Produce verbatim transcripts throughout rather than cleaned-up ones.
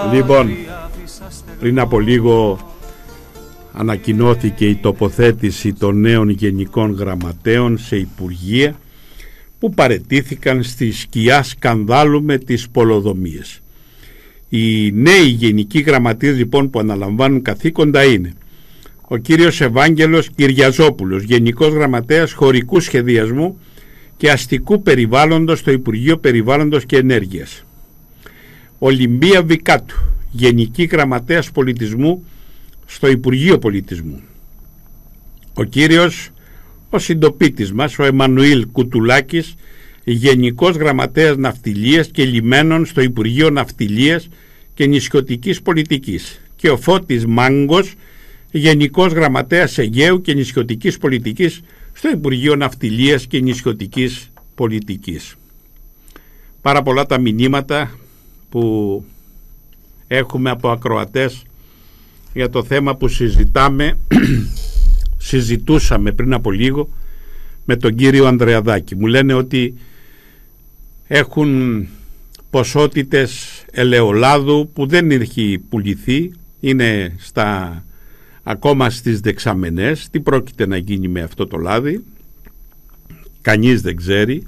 Λοιπόν, πριν από λίγο ανακοινώθηκε η τοποθέτηση των νέων γενικών γραμματέων σε υπουργεία που παραιτήθηκαν στη σκιά σκανδάλου με τις πολεοδομίες. Οι νέοι γενικοί γραμματείς λοιπόν που αναλαμβάνουν καθήκοντα είναι ο κύριος Ευάγγελος Κυριαζόπουλος, Γενικός Γραμματέας Χωρικού Σχεδιασμού και Αστικού Περιβάλλοντος στο Υπουργείο Περιβάλλοντος και Ενέργειας. Ολυμπία Βικάτου, Γενική Γραμματέας Πολιτισμού στο Υπουργείο Πολιτισμού. Ο κύριος, ο συντοπίτης μας, ο Εμμανουήλ Κουτουλάκης, Γενικός Γραμματέας Ναυτιλίας και Λιμένων στο Υπουργείο Ναυτιλίας και Νησιωτικής Πολιτικής. Και ο Φώτης Μάγκος, Γενικός Γραμματέας Αιγαίου και Νησιωτικής Πολιτικής στο Υπουργείο Ναυτιλίας και Νησιωτικής Πολιτικής. Πάρα πολλά τα μηνύματα που έχουμε από ακροατές για το θέμα που συζητάμε συζητούσαμε πριν από λίγο με τον κύριο Ανδρεαδάκη. Μου λένε ότι έχουν ποσότητες ελαιολάδου που δεν έχει πουληθεί, είναι στα, ακόμα στις δεξαμενές. Τι πρόκειται να γίνει με αυτό το λάδι, κανείς δεν ξέρει.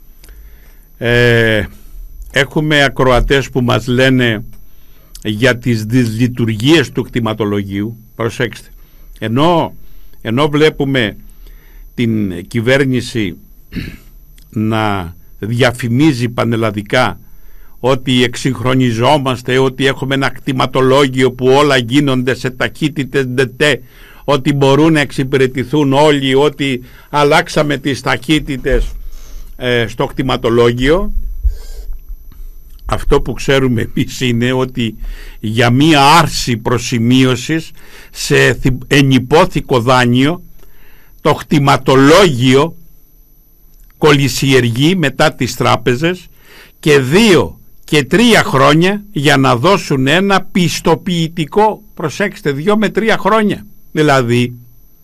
ε, Έχουμε ακροατές που μας λένε για τις δυσλειτουργίες του κτηματολογίου. Προσέξτε, ενώ, ενώ βλέπουμε την κυβέρνηση να διαφημίζει πανελλαδικά ότι εξυγχρονιζόμαστε, ότι έχουμε ένα κτηματολόγιο που όλα γίνονται σε ταχύτητες ντετέ, ότι μπορούν να εξυπηρετηθούν όλοι, ότι αλλάξαμε τις ταχύτητες ε, στο κτηματολόγιο. Αυτό που ξέρουμε εμείς είναι ότι για μία άρση προσημείωσης σε ενυπόθηκο δάνειο το κτηματολόγιο κολυσιεργεί μετά τις τράπεζες και δύο και τρία χρόνια για να δώσουν ένα πιστοποιητικό. Προσέξτε, δύο με τρία χρόνια. Δηλαδή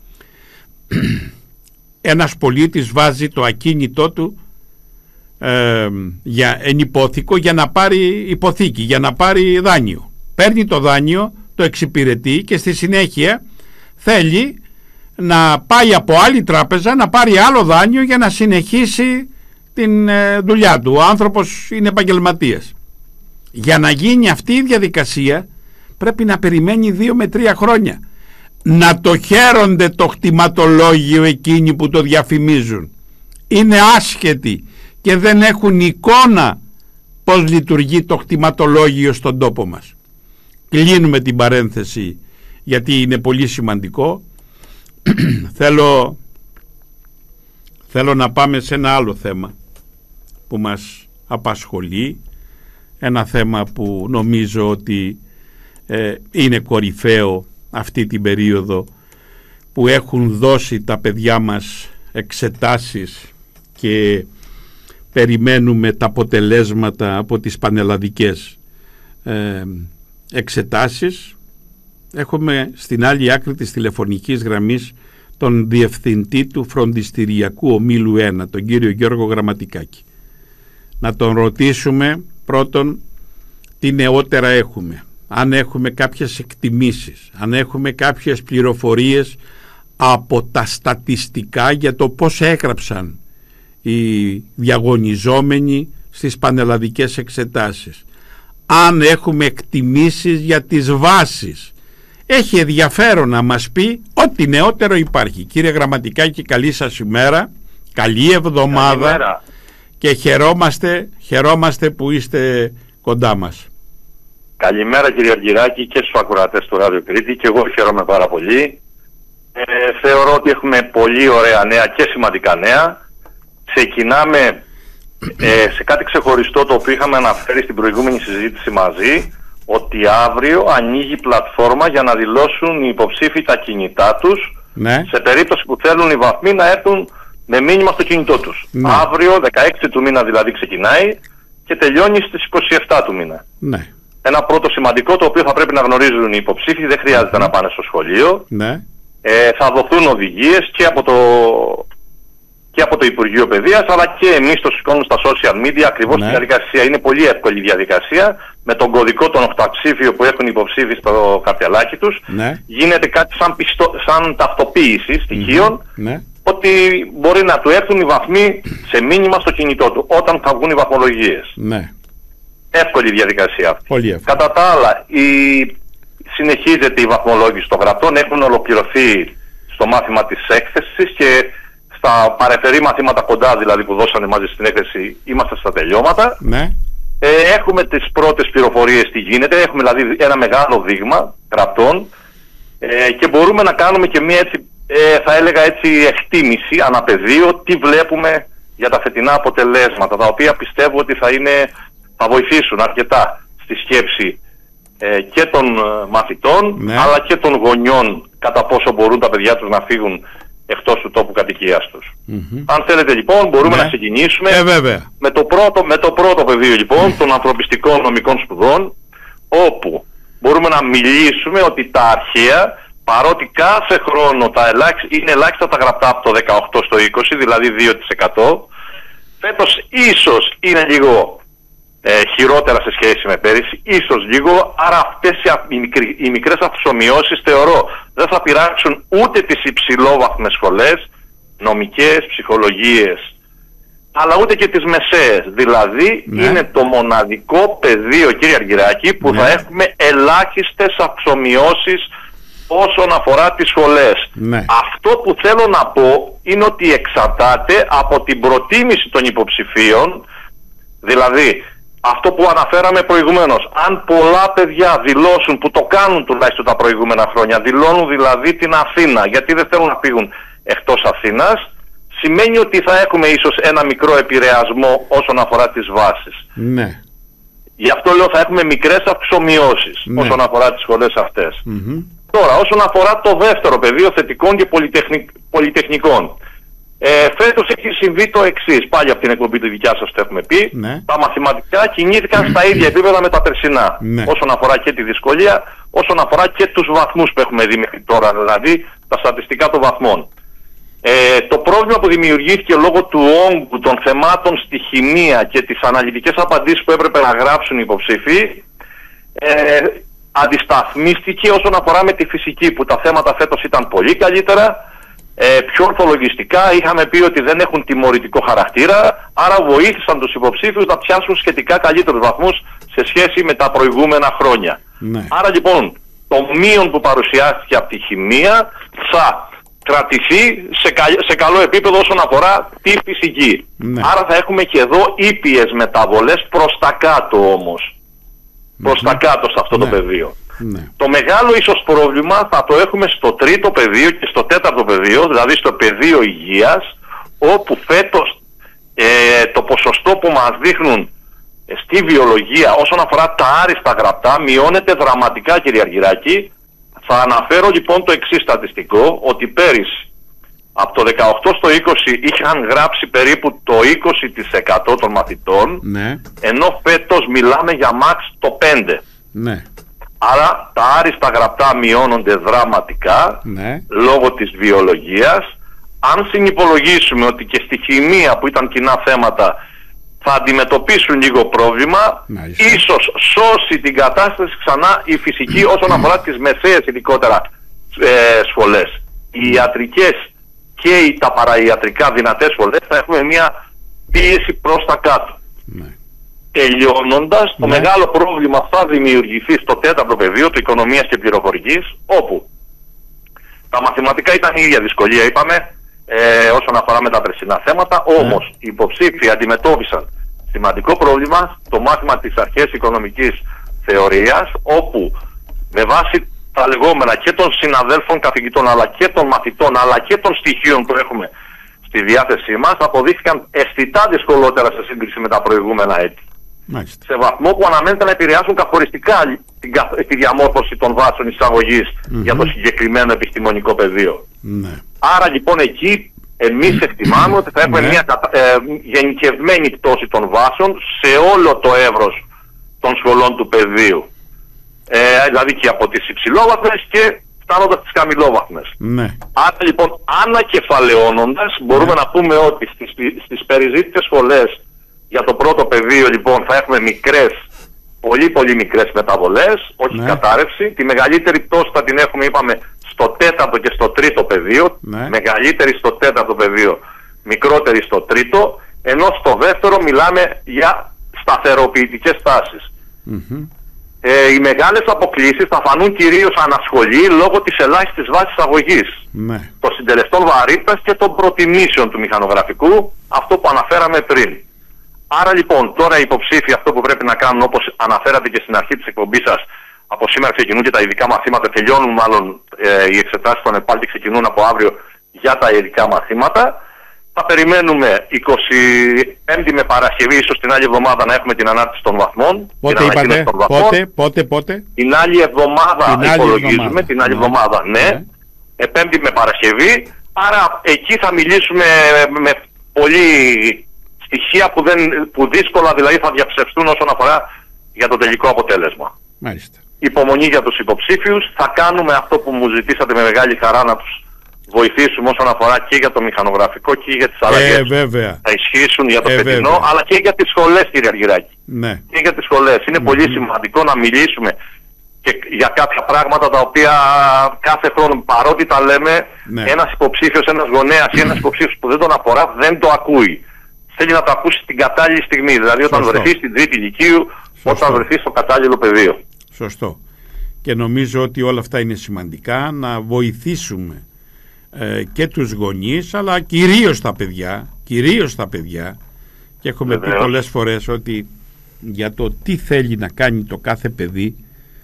ένας πολίτης βάζει το ακίνητό του ε, για ενυπόθηκο για να πάρει υποθήκη, για να πάρει δάνειο. Παίρνει το δάνειο, το εξυπηρετεί και στη συνέχεια θέλει να πάει από άλλη τράπεζα να πάρει άλλο δάνειο για να συνεχίσει την ε, δουλειά του. Ο άνθρωπος είναι επαγγελματίας. Για να γίνει αυτή η διαδικασία πρέπει να περιμένει δύο με τρία χρόνια. Να το χαίρονται το κτηματολόγιο εκείνοι που το διαφημίζουν. Είναι άσχετοι και δεν έχουν εικόνα πώς λειτουργεί το κτηματολόγιο στον τόπο μας. Κλείνουμε την παρένθεση γιατί είναι πολύ σημαντικό. θέλω, θέλω να πάμε σε ένα άλλο θέμα που μας απασχολεί, ένα θέμα που νομίζω ότι ε, είναι κορυφαίο αυτή την περίοδο που έχουν δώσει τα παιδιά μας εξετάσεις και περιμένουμε τα αποτελέσματα από τις πανελλαδικές ε, εξετάσεις. Έχουμε στην άλλη άκρη της τηλεφωνικής γραμμής τον διευθυντή του φροντιστηριακού ομίλου ένα, τον κύριο Γιώργο Γραμματικάκη. Να τον ρωτήσουμε πρώτον τι νεότερα έχουμε, αν έχουμε κάποιες εκτιμήσεις, αν έχουμε κάποιες πληροφορίες από τα στατιστικά για το πώς έγραψαν οι διαγωνιζόμενοι στις πανελλαδικές εξετάσεις, αν έχουμε εκτιμήσεις για τις βάσεις. Έχει ενδιαφέρον να μας πει ό,τι νεότερο υπάρχει. Κύριε Γραμματικάκη, καλή σας ημέρα, καλή εβδομάδα. Καλημέρα. Και χαιρόμαστε, χαιρόμαστε που είστε κοντά μας. Καλημέρα κύριε Αργυράκη και στους ακροατές του Ράδιο Κρήτη, και εγώ χαίρομαι πάρα πολύ. Ε, θεωρώ ότι έχουμε πολύ ωραία νέα και σημαντικά νέα. Ξεκινάμε ε, σε κάτι ξεχωριστό το οποίο είχαμε αναφέρει στην προηγούμενη συζήτηση μαζί, ότι αύριο ανοίγει πλατφόρμα για να δηλώσουν οι υποψήφοι τα κινητά τους, ναι, σε περίπτωση που θέλουν οι βαθμοί να έρθουν με μήνυμα στο κινητό τους. Ναι. Αύριο, δεκαέξι του μήνα δηλαδή, ξεκινάει και τελειώνει στις είκοσι επτά του μήνα. Ναι. Ένα πρώτο σημαντικό, το οποίο θα πρέπει να γνωρίζουν οι υποψήφοι, δεν χρειάζεται ναι. να πάνε στο σχολείο. Ναι. Ε, θα δοθούν οδηγίες και από το, και από το Υπουργείο Παιδείας, αλλά και εμείς το σηκώνουμε στα social media, ακριβώς ναι. τη διαδικασία. Είναι πολύ εύκολη η διαδικασία. με τον κωδικό των οκταψήφιο που έχουν υποψήφοι στο χαρτιαλάκι τους, ναι. γίνεται κάτι σαν, πιστο, σαν ταυτοποίηση στοιχείων, mm-hmm. ναι. ότι μπορεί να του έρθουν οι βαθμοί σε μήνυμα στο κινητό του όταν θα βγουν οι βαθμολογίες. Ναι. Εύκολη διαδικασία αυτή. Πολύ εύκολη. Κατά τα άλλα, η... συνεχίζεται η βαθμολόγηση των γραπτών, έχουν ολοκληρωθεί στο μάθημα της έκθεσης και στα παρεφερή μαθήματα κοντά δηλαδή που δώσανε μαζί στην έκθεση είμαστε στα τελειώματα. Ναι. Ε, έχουμε τις πρώτες πληροφορίες τι γίνεται, έχουμε δηλαδή ένα μεγάλο δείγμα γραπτών ε, και μπορούμε να κάνουμε και μια έτσι, ε, θα έλεγα έτσι εκτίμηση αναπεδίο τι βλέπουμε για τα φετινά αποτελέσματα, τα οποία πιστεύω ότι θα, είναι, θα βοηθήσουν αρκετά στη σκέψη ε, και των μαθητών, ναι. αλλά και των γονιών κατά πόσο μπορούν τα παιδιά τους να φύγουν εκτός του τόπου κατοικίας τους. Mm-hmm. Αν θέλετε λοιπόν μπορούμε ναι. να ξεκινήσουμε ε, βέβαια. Με, το πρώτο, με το πρώτο πεδίο λοιπόν των ανθρωπιστικών νομικών σπουδών, όπου μπορούμε να μιλήσουμε ότι τα αρχαία, παρότι κάθε χρόνο τα ελάχιστα, είναι ελάχιστα τα γραπτά από το δεκαοκτώ στο είκοσι, δηλαδή δύο τοις εκατό, φέτος ίσως είναι λίγο ε, χειρότερα σε σχέση με πέρυσι, ίσως λίγο, άρα αυτές οι, μικροί, οι μικρές αυξομοιώσεις θεωρώ δεν θα πειράξουν ούτε τις υψηλόβαθμες σχολές, νομικές, ψυχολογίες, αλλά ούτε και τις μεσαίες. Δηλαδή ναι. είναι το μοναδικό πεδίο, κύριε Αργυράκη, που ναι. θα έχουμε ελάχιστες αυξομοιώσεις όσον αφορά τις σχολές. Ναι. Αυτό που θέλω να πω είναι ότι εξαρτάται από την προτίμηση των υποψηφίων, δηλαδή αυτό που αναφέραμε προηγουμένως, αν πολλά παιδιά δηλώσουν, που το κάνουν τουλάχιστον τα προηγούμενα χρόνια, δηλώνουν δηλαδή την Αθήνα, γιατί δεν θέλουν να φύγουν εκτός Αθήνας, σημαίνει ότι θα έχουμε ίσως ένα μικρό επηρεασμό όσον αφορά τις βάσεις. Ναι. Γι' αυτό λέω θα έχουμε μικρές αυξομοιώσεις ναι. όσον αφορά τις σχολές αυτές. Mm-hmm. Τώρα, όσον αφορά το δεύτερο πεδίο θετικών και πολυτεχνικ... πολυτεχνικών, ε, φέτος έχει συμβεί το εξής, πάλι από την εκπομπή του δικιά σας το έχουμε πει, ναι. τα μαθηματικά κινήθηκαν στα ίδια επίπεδα με τα περσινά, ναι. όσον αφορά και τη δυσκολία, όσον αφορά και τους βαθμούς που έχουμε δει μέχρι τώρα, δηλαδή τα στατιστικά των βαθμών. Ε, το πρόβλημα που δημιουργήθηκε λόγω του όγκου των θεμάτων στη χημεία και τις αναλυτικές απαντήσεις που έπρεπε να γράψουν οι υποψήφοι, ε, αντισταθμίστηκε όσον αφορά με τη φυσική, που τα θέματα φέτος ήταν πολύ καλύτερα, ε, πιο ορθολογιστικά, είχαμε πει ότι δεν έχουν τιμωρητικό χαρακτήρα, άρα βοήθησαν τους υποψήφιους να πιάσουν σχετικά καλύτερους βαθμούς σε σχέση με τα προηγούμενα χρόνια. Ναι. Άρα λοιπόν το μείον που παρουσιάστηκε από τη χημεία θα κρατηθεί σε, κα, σε καλό επίπεδο όσον αφορά τη φυσική. Ναι. Άρα θα έχουμε και εδώ ήπιες μεταβολές προς τα κάτω όμως. Προς τα κάτω σε αυτό ναι. το πεδίο. Ναι. Το μεγάλο ίσως πρόβλημα θα το έχουμε στο τρίτο πεδίο και στο τέταρτο πεδίο, δηλαδή στο πεδίο υγείας, όπου φέτος ε, το ποσοστό που μας δείχνουν ε, στη βιολογία όσον αφορά τα άριστα γραπτά μειώνεται δραματικά, κύριε Αργυράκη. Θα αναφέρω λοιπόν το εξής στατιστικό, ότι πέρυσι από το δεκαοκτώ στο είκοσι είχαν γράψει περίπου το είκοσι τοις εκατό των μαθητών, ναι. ενώ φέτος μιλάμε για max το πέντε τοις εκατό. Ναι. Άρα τα άριστα γραπτά μειώνονται δραματικά, ναι. λόγω της βιολογίας. Αν συνυπολογίσουμε ότι και στη χημεία που ήταν κοινά θέματα θα αντιμετωπίσουν λίγο πρόβλημα, Μάλιστα. ίσως σώσει την κατάσταση ξανά η φυσική όσον αφορά τις μεσαίες ειδικότερα ε, σχολές. Οι ιατρικές και οι, τα παραϊατρικά δυνατές σχολές θα έχουμε μια πίεση προς τα κάτω. Ναι. Τελειώνοντας, το ναι. μεγάλο πρόβλημα θα δημιουργηθεί στο τέταρτο πεδίο του οικονομίας και πληροφορικής, όπου τα μαθηματικά ήταν η ίδια δυσκολία, είπαμε, ε, όσον αφορά με τα περσινά θέματα, όμως ναι. οι υποψήφοι αντιμετώπισαν σημαντικό πρόβλημα στο μάθημα της αρχαίας οικονομικής θεωρίας, όπου με βάση τα λεγόμενα και των συναδέλφων καθηγητών αλλά και των μαθητών αλλά και των στοιχείων που έχουμε στη διάθεσή μας, αποδείχθηκαν αισθητά δυσκολότερα σε σύγκριση με τα προηγούμενα έτη. Μάλιστα. Σε βαθμό που αναμένεται να επηρεάσουν καθοριστικά την, τη διαμόρφωση των βάσεων εισαγωγής mm-hmm. για το συγκεκριμένο επιστημονικό πεδίο. Ναι. Άρα λοιπόν εκεί εμείς εκτιμάμε ότι θα έχουμε ναι. μια ε, γενικευμένη πτώση των βάσεων σε όλο το εύρος των σχολών του πεδίου. Ε, δηλαδή και από τις υψηλόβαθμες και φτάνοντας στις χαμηλόβαθμες. Ναι. Άρα λοιπόν ανακεφαλαιώνοντας μπορούμε ναι. να πούμε ότι στις, στις περιζήτητες σχολές για το πρώτο πεδίο λοιπόν θα έχουμε μικρές πολύ πολύ μικρές μεταβολές, όχι ναι. κατάρρευση. Τη μεγαλύτερη πτώση θα την έχουμε, είπαμε, στο τέταρτο και στο τρίτο πεδίο. Ναι. Μεγαλύτερη στο τέταρτο πεδίο, μικρότερη στο τρίτο, ενώ στο δεύτερο μιλάμε για σταθεροποιητικές τάσεις. Mm-hmm. Ε, οι μεγάλες αποκλίσεις θα φανούν κυρίως ανασχολή λόγω της ελάχιστης βάσης αγωγής, ναι. των συντελεστών βαρύτητας και των προτιμήσεων του μηχανογραφικού, αυτό που αναφέραμε πριν. Άρα λοιπόν τώρα οι υποψήφοι αυτό που πρέπει να κάνουν, όπως αναφέρατε και στην αρχή της εκπομπής σας, από σήμερα ξεκινούν και τα ειδικά μαθήματα, τελειώνουν μάλλον ε, οι εξετάσεις των ΕΠΑΛ και ξεκινούν από αύριο για τα ειδικά μαθήματα. Θα περιμένουμε εικοστή πέμπτη με Παρασκευή, ίσως την άλλη εβδομάδα, να έχουμε την ανάρτηση των βαθμών. Πότε είπατε, των βαθμών. πότε, πότε, πότε. Την άλλη εβδομάδα την υπολογίζουμε, άλλη την άλλη ναι. εβδομάδα, ναι. ναι. Ε, πέμπτη με Παρασκευή. Άρα εκεί θα μιλήσουμε με πολύ στοιχεία που, δεν, που δύσκολα δηλαδή θα διαψευστούν όσον αφορά για το τελικό αποτέλεσμα. Μάλιστα. Υπομονή για τους υποψήφιους. Θα κάνουμε αυτό που μου ζητήσατε με μεγάλη χαρά, να τους βοηθήσουμε όσον αφορά και για το μηχανογραφικό και για τις αλλαγές ε, βέβαια. θα ισχύσουν για το ε, φετινό, βέβαια. αλλά και για τις σχολές, κύριε Αργυράκη. Ναι. Και για τις σχολές. Είναι mm-hmm. πολύ σημαντικό να μιλήσουμε και για κάποια πράγματα τα οποία κάθε χρόνο, παρότι τα λέμε, ναι. ένας υποψήφιος, ένας γονέας ή ένας υποψήφιος που δεν τον αφορά δεν το ακούει. Θέλει να το ακούσει την κατάλληλη στιγμή, δηλαδή όταν Σωστό. βρεθεί στην τρίτη ηλικίου, Σωστό. όταν βρεθεί στο κατάλληλο πεδίο. Σωστό. Και νομίζω ότι όλα αυτά είναι σημαντικά, να βοηθήσουμε ε, και τους γονείς, αλλά κυρίως τα παιδιά, κυρίως τα παιδιά, και έχουμε Βεβαίως. πει πολλές φορές ότι για το τι θέλει να κάνει το κάθε παιδί,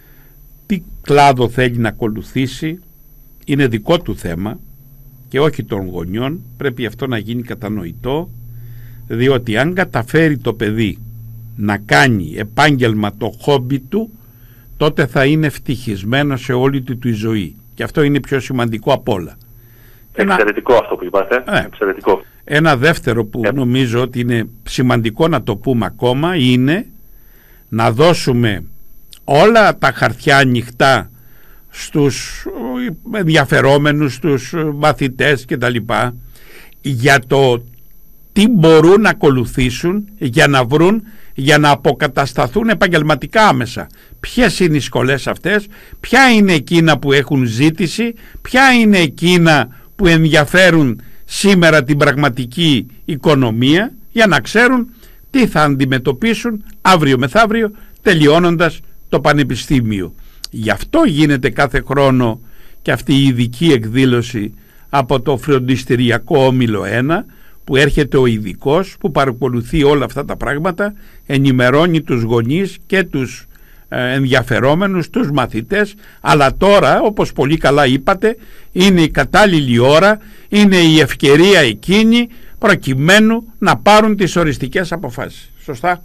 τι κλάδο θέλει να ακολουθήσει, είναι δικό του θέμα και όχι των γονιών. Πρέπει αυτό να γίνει κατανοητό, διότι αν καταφέρει το παιδί να κάνει επάγγελμα το χόμπι του, τότε θα είναι ευτυχισμένο σε όλη του τη ζωή, και αυτό είναι πιο σημαντικό απ' όλα. Εξαιρετικό ένα... αυτό που είπατε. Ε, Εξαιρετικό. Ένα δεύτερο που ε. νομίζω ότι είναι σημαντικό να το πούμε ακόμα είναι να δώσουμε όλα τα χαρτιά ανοιχτά στους ενδιαφερόμενους, στους μαθητές και τα λοιπά, για το τι μπορούν να ακολουθήσουν για να βρουν, για να αποκατασταθούν επαγγελματικά άμεσα. Ποιες είναι οι σχολές αυτές, ποια είναι εκείνα που έχουν ζήτηση, ποια είναι εκείνα που ενδιαφέρουν σήμερα την πραγματική οικονομία, για να ξέρουν τι θα αντιμετωπίσουν αύριο μεθαύριο τελειώνοντας το πανεπιστήμιο. Γι' αυτό γίνεται κάθε χρόνο και αυτή η ειδική εκδήλωση από το φροντιστηριακό όμιλο ένα, που έρχεται ο ειδικός που παρακολουθεί όλα αυτά τα πράγματα, ενημερώνει τους γονείς και τους ε, ενδιαφερόμενους, τους μαθητές, αλλά τώρα, όπως πολύ καλά είπατε, είναι η κατάλληλη ώρα, είναι η ευκαιρία εκείνη προκειμένου να πάρουν τις οριστικές αποφάσεις. Σωστά?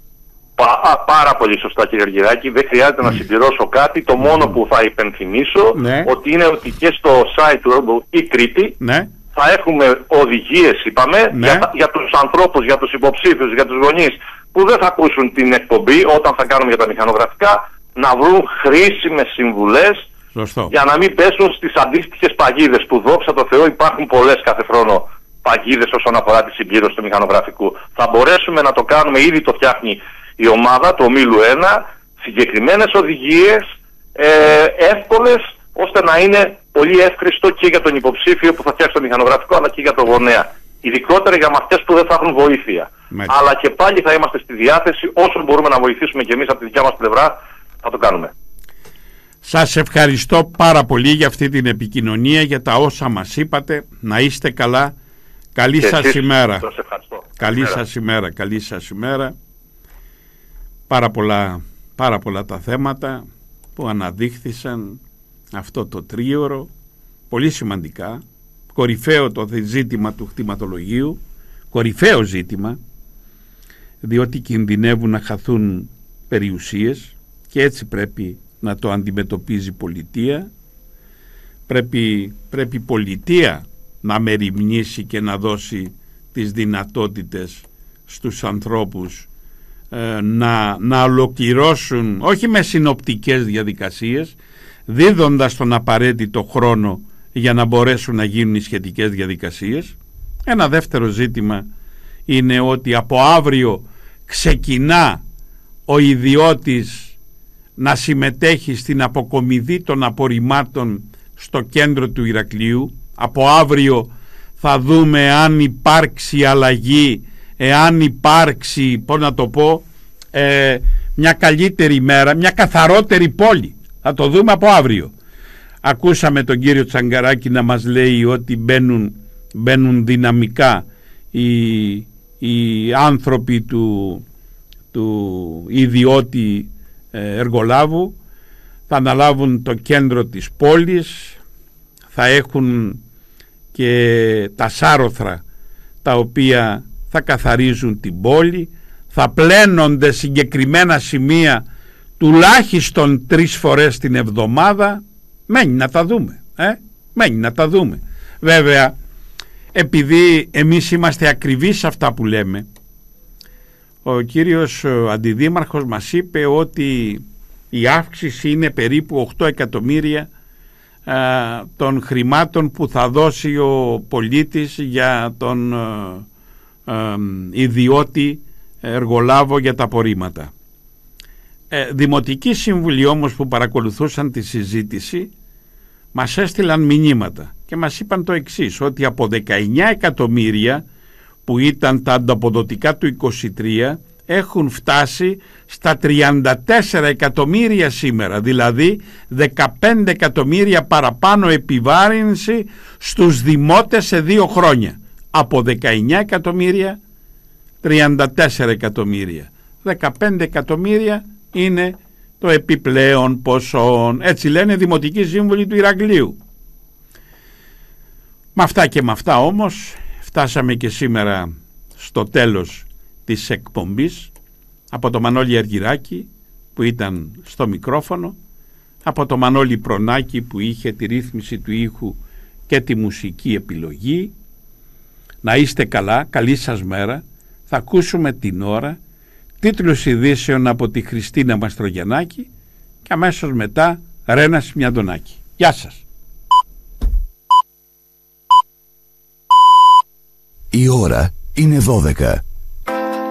Πά, πάρα πολύ σωστά, κύριε Αργυράκη. Δεν χρειάζεται mm. να συμπληρώσω κάτι. Το μόνο mm. που θα υπενθυμίσω ναι. ότι είναι ότι και στο site του η Κρήτη ναι. θα έχουμε οδηγίες, είπαμε, ναι. για, για τους ανθρώπους, για τους υποψήφιους, για τους γονείς που δεν θα ακούσουν την εκπομπή όταν θα κάνουμε για τα μηχανογραφικά, να βρουν χρήσιμες συμβουλές Σωστό. για να μην πέσουν στις αντίστοιχες παγίδες που, δόξα τω Θεώ, υπάρχουν πολλές κάθε χρόνο παγίδες όσον αφορά τη συμπλήρωση του μηχανογραφικού. Θα μπορέσουμε να το κάνουμε, ήδη το φτιάχνει η ομάδα του ομίλου ένα, συγκεκριμένες οδηγίες, ε, εύκολες, ώστε να είναι πολύ εύκριστο και για τον υποψήφιο που θα φτιάξει το μηχανογραφικό, αλλά και για τον γονέα. Ειδικότερα για μαθητές που δεν θα έχουν βοήθεια. Μάλιστα. Αλλά και πάλι θα είμαστε στη διάθεση, όσο μπορούμε να βοηθήσουμε και εμείς από τη δικιά μας πλευρά, θα το κάνουμε. Σας ευχαριστώ πάρα πολύ για αυτή την επικοινωνία, για τα όσα μας είπατε. Να είστε καλά. Καλή και σας εσείς, ημέρα. Σας ευχαριστώ. Καλή ημέρα. σας ημέρα. Καλή σας ημέρα. Πάρα πολλά, πάρα πολλά τα θέματα που αναδείχθησαν αυτό το τρίωρο, πολύ σημαντικά, κορυφαίο το ζήτημα του κτηματολογίου, κορυφαίο ζήτημα, διότι κινδυνεύουν να χαθούν περιουσίες και έτσι πρέπει να το αντιμετωπίζει η πολιτεία. Πρέπει, πρέπει η πολιτεία να μεριμνήσει και να δώσει τις δυνατότητες στους ανθρώπους ε, να, να ολοκληρώσουν, όχι με συνοπτικές διαδικασίες, δίδοντας τον απαραίτητο χρόνο για να μπορέσουν να γίνουν οι σχετικές διαδικασίες. Ένα δεύτερο ζήτημα είναι ότι από αύριο ξεκινά ο ιδιώτης να συμμετέχει στην αποκομιδή των απορριμμάτων στο κέντρο του Ηρακλείου. Από αύριο θα δούμε αν υπάρξει αλλαγή, εάν υπάρξει, πώς να το πω, ε, μια καλύτερη μέρα, μια καθαρότερη πόλη. Θα το δούμε από αύριο. Ακούσαμε τον κύριο Τσαγκαράκη να μας λέει ότι μπαίνουν, μπαίνουν δυναμικά οι, οι άνθρωποι του, του ιδιώτη εργολάβου, θα αναλάβουν το κέντρο της πόλης, θα έχουν και τα σάρωθρα τα οποία θα καθαρίζουν την πόλη, θα πλένονται συγκεκριμένα σημεία τουλάχιστον τρεις φορές την εβδομάδα. Μένει να τα δούμε, ε? μένει να τα δούμε. Βέβαια, επειδή εμείς είμαστε ακριβείς σε αυτά που λέμε, ο κύριος αντιδήμαρχος μας είπε ότι η αύξηση είναι περίπου οκτώ εκατομμύρια α, των χρημάτων που θα δώσει ο πολίτης για τον α, α, ιδιώτη εργολάβο για τα απορρίμματα. Ε, δημοτικοί σύμβουλοι όμως που παρακολουθούσαν τη συζήτηση μας έστειλαν μηνύματα και μας είπαν το εξής, ότι από δεκαεννιά εκατομμύρια που ήταν τα ανταποδοτικά του είκοσι τρία έχουν φτάσει στα τριάντα τέσσερα εκατομμύρια σήμερα, δηλαδή δεκαπέντε εκατομμύρια παραπάνω επιβάρυνση στους δημότες σε δύο χρόνια. Από δεκαεννιά εκατομμύρια, τριάντα τέσσερα εκατομμύρια. δεκαπέντε εκατομμύρια είναι το επιπλέον ποσό. Έτσι λένε δημοτικοί σύμβουλοι του Ηρακλείου. Με αυτά και με αυτά όμως φτάσαμε και σήμερα στο τέλος της εκπομπής. Από το Μανώλη Αργυράκη που ήταν στο μικρόφωνο, από το Μανώλη Προνάκη που είχε τη ρύθμιση του ήχου και τη μουσική επιλογή. Να είστε καλά, καλή σας μέρα. Θα ακούσουμε την ώρα τίτλους ειδήσεων από τη Χριστίνα Μαστρογιαννάκη και αμέσως μετά Ρένας Μιαντονάκη. Γεια σας. Η ώρα είναι δώδεκα.